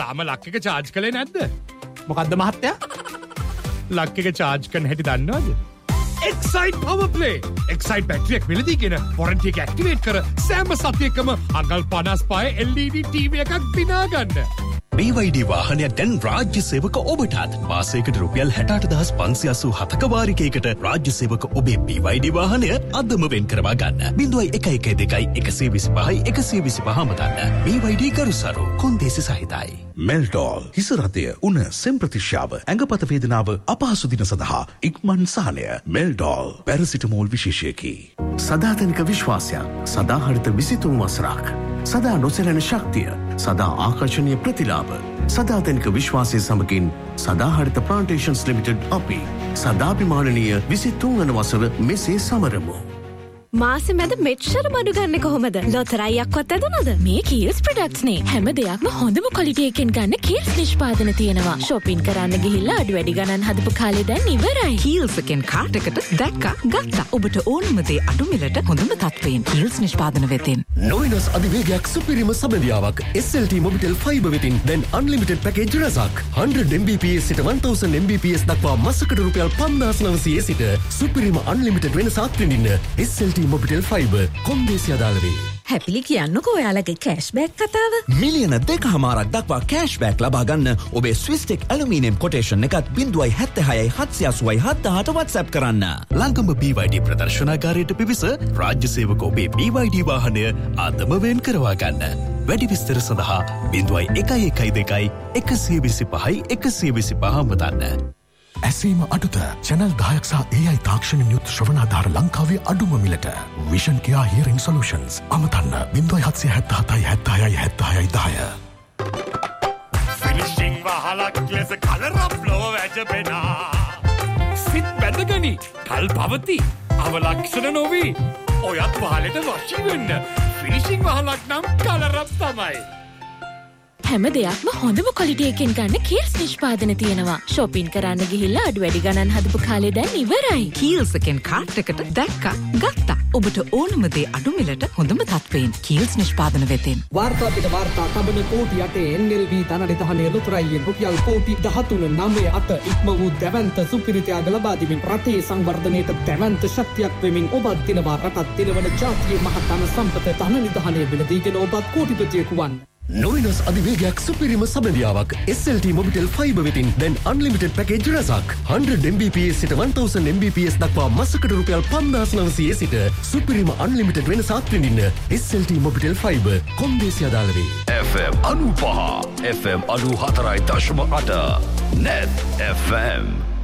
තාම ලක් එක charge කළේ නැද්ද? මොකද්ද මහත්තයා? ලක් එක charge කරන්න හැටි දන්නවද? Excite Power Play. Excite battery එක මිලදීගෙන warranty එක activate කර සෑම සතියකම අඟල් 55 LED TV එකක් දිනා ගන්න. BYD වාහනයක් දැන් රාජ්‍ය සේවක ඔබටත් මාසයකට රුපියල් 68587ක වාරිකයකට රාජ්‍ය සේවක ඔබේ BYD වාහනය අදම වෙන් කරවා ගන්න. 0112 125 125 මතන්න. BYD ගරුසරු කොන්දේසි සහිතයි. මෙල්ටෝල් හිසරතය උන සෙම්ප්‍රතිශ්‍යාව ඇඟපත වේදනාව අපහසු දින සඳහා ඉක්මන් සහනය. මෙල්ටෝල් පැරසිටමෝල් විශේෂයකි. සදාතනික විශ්වාසයක් සදාහරිත 23 වසරක් සදා නොසැලෙන ශක්තිය සදා ආකර්ෂණීය ප්‍රතිලාභ සදාතනික විශ්වාසය සමගින් සදාහරිත ප්ලාන්ටේෂන්ස් ලිමිටඩ් අපි සදාභිමානනීය 23 වන වසර මෙසේ සමරමු. මාසෙ මැද මෙච්චර බඩු ගන්න කොහොමද? ලොතරැයියක්වත් ඇදුනද? මේ කීල්ස් ප්‍රොඩක්ට්ස් නේ. හැම දෙයක්ම හොඳම ක්වොලිටි එකෙන් ගන්න කීල්ස් නිෂ්පාදන තියෙනවා. shopping කරන්න ගිහිල්ලා අඩු වැඩි ගණන් හදපු කාලේ දැන් ඉවරයි. කීල්ස් එකෙන් කාට් එකට දැක්කා ගත්තා. ඔබට ඕනම දේ අඩු මිලට හොඳම තත්ත්වයෙන් කීල්ස් නිෂ්පාදන වෙතින්. නොවිනස් අධිවේගයක් සුපිරිම සබඳියාවක් SLT මොබිටෙල් ෆයිබර් වෙතින් දැන් අන්ලිමිටඩ් පැකේජ් රසක් 100 Mbps සිට 1000 Mbps දක්වා මාසකට රුපියල් 5900 සිට සුපිරිම අන්ලිමිටඩ් වෙනසක් විඳින්න SLT මොබිටෙල් ෆයිබර් කොන්දේසි අදාළවේ. හැපිලි කියන්නකෝ ඔයාලගේ කෑෂ්බෑක් කතාව. මිලියන 2.5ක් දක්වා කෑෂ්බෑක් ලබා ගන්න ඔබේ ස්විස්ටෙක් ඇලුමිනියම් කොටේෂන් එකත් 0.76 787 WhatsApp කරන්න. ළඟම BYD ප්‍රදර්ශනාගාරයට පිවිස රාජ්‍ය සේවක ඔබේ BYD වාහනය අදම වෙන් කරවා ගන්න. වැඩි විස්තර සඳහා 0112 125 125 මතන්න. ඇසීම අඩුත චැනල් 10ක් සහ AI තාක්ෂණින් යුත් ශ්‍රවණාධාර ලංකාවේ අඩුම මිලට විෂන් කියා හියරිං සොලියුෂන්ස් අමතන්න 0777 76 76 10. ෆිනිෂිං වහලක් ලෙස කලරම් ලොව වැජබෙනා. සිත් බැඳගනි කල් පවති අවලක්ෂණ නොවී ඔයත් වහලට වශී වෙන්න. ෆිනිෂිං වහලක් නම් කලරම් තමයි. හැම දෙයක්ම හොඳම ක්වොලිටි එකෙන් ගන්න කීල්ස් නිෂ්පාදන තියෙනවා. shopping කරන්න ගිහිල්ලා අඩු වැඩි ගණන් හදපු කාලේ දැන් ඉවරයි. කීල්ස් එකෙන් කාට් එකට දැක්කා ගත්තා. ඔබට ඕනම දේ අඩු මිලට හොඳම තත්ත්වයෙන් කීල්ස් නිෂ්පාදන වෙතින්. වාර්තා පිට වාර්තා තබන කෝටි 8 NLV ධනනිධානයේ ලොතරැයියෙන් රුපියල් කෝටි 13.98 ඉක්ම වූ දැවැන්ත සුපිරිතයාග ලබා දෙමින් රටේ සංවර්ධනයට දැවැන්ත ශක්තියක් වෙමින් ඔබත් දිනවා රටත් දිනවන ජාතියේ මහතන සම්පත ධනනිධානයේ වෙලදීගෙන ඔබත් කෝටිපතියෙකු වන්න. නොවිනස් අධිවේගයක් සුපිරිම සබඳියාවක් SLT මොබිටෙල් ෆයිබර් වෙතින් දැන් අන්ලිමිටඩ් පැකේජ් රසක් 100 Mbps සිට 1000 Mbps දක්වා මාසකට රුපියල් 5900 සිට සුපිරිම අන්ලිමිටඩ් වෙනසක් විඳින්න SLT මොබිටෙල් ෆයිබර් කොන්දේසි අදාළවේ. FM 95 FM 94.8 Net FM